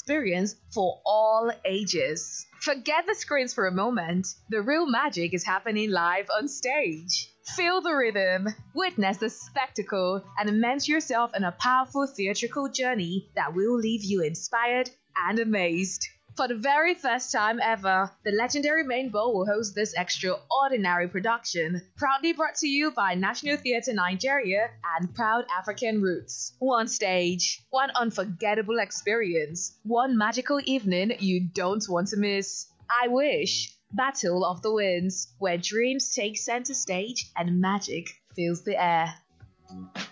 experience for all ages. Forget the screens for a moment. The real magic is happening live on stage. Feel the rhythm, witness the spectacle, and immerse yourself in a powerful theatrical journey that will leave you inspired and amazed. For the very first time ever, the legendary Main Bowl will host this extraordinary production, proudly brought to you by National Theatre Nigeria and Proud African Roots. One stage, one unforgettable experience, one magical evening you don't want to miss. I Wish, Battle of the Winds, where dreams take center stage and magic fills the air.